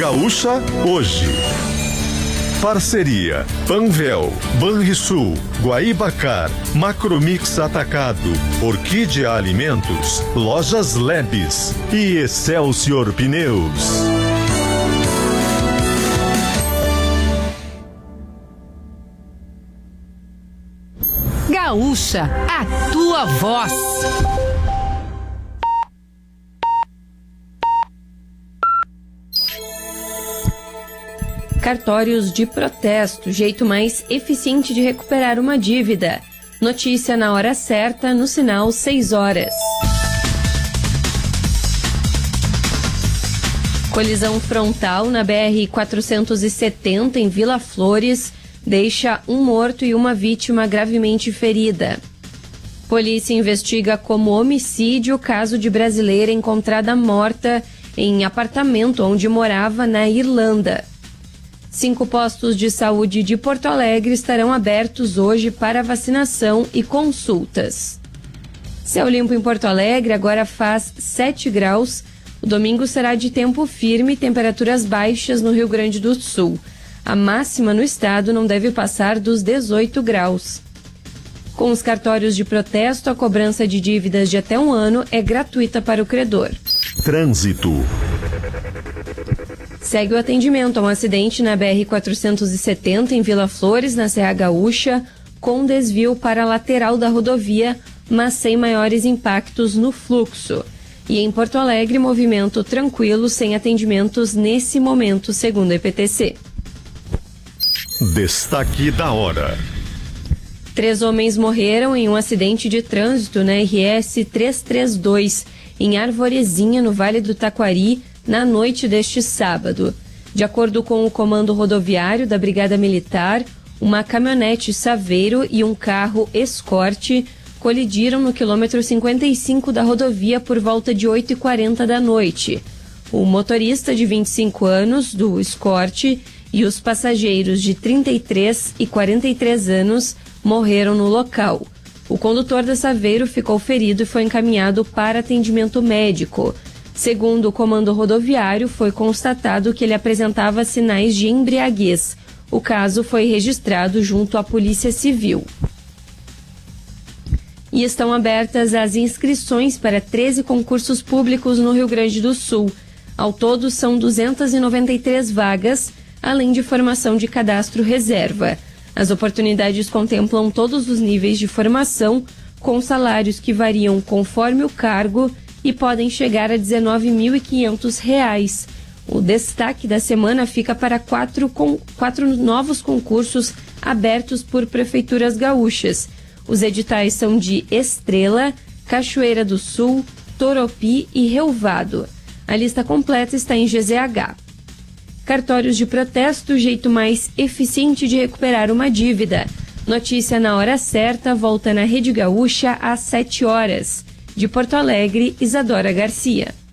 Gaúcha hoje. Parceria Panvel, Banrisul, Guaibacar, Macromix Atacado, Orquídea Alimentos, Lojas Lebes e Excelsior Pneus. Gaúcha, a tua voz. Cartórios de protesto, jeito mais eficiente de recuperar uma dívida. Notícia na hora certa, no sinal 6 horas. Colisão frontal na BR-470 em Vila Flores deixa um morto e uma vítima gravemente ferida. Polícia investiga como homicídio o caso de brasileira encontrada morta em apartamento onde morava na Irlanda. 5 postos de saúde de Porto Alegre estarão abertos hoje para vacinação e consultas. Céu limpo em Porto Alegre agora faz 7 graus. O domingo será de tempo firme e temperaturas baixas no Rio Grande do Sul. A máxima no estado não deve passar dos 18 graus. Com os cartórios de protesto, a cobrança de dívidas de até 1 ano é gratuita para o credor. Trânsito. Segue o atendimento a um acidente na BR-470 em Vila Flores, na Serra Gaúcha, com desvio para a lateral da rodovia, mas sem maiores impactos no fluxo. E em Porto Alegre, movimento tranquilo, sem atendimentos nesse momento, segundo a EPTC. Destaque da hora. 3 homens morreram em um acidente de trânsito na RS 332, em Arvorezinha, no Vale do Taquari, na noite deste sábado. De acordo com o Comando Rodoviário da Brigada Militar, uma caminhonete Saveiro e um carro Escort colidiram no quilômetro 55 da rodovia por volta de 8h40 da noite. O motorista de 25 anos do Escort e os passageiros de 33 e 43 anos morreram no local. O condutor da Saveiro ficou ferido e foi encaminhado para atendimento médico. Segundo o Comando Rodoviário, foi constatado que ele apresentava sinais de embriaguez. O caso foi registrado junto à Polícia Civil. E estão abertas as inscrições para 13 concursos públicos no Rio Grande do Sul. Ao todo, são 293 vagas, além de formação de cadastro reserva. As oportunidades contemplam todos os níveis de formação, com salários que variam conforme o cargo e podem chegar a R$ 19.500. O destaque da semana fica para 4 novos concursos abertos por prefeituras gaúchas. Os editais são de Estrela, Cachoeira do Sul, Toropi e Relvado. A lista completa está em GZH. Cartórios de protesto, jeito mais eficiente de recuperar uma dívida. Notícia na hora certa, volta na Rede Gaúcha às 7 horas. De Porto Alegre, Isadora Garcia.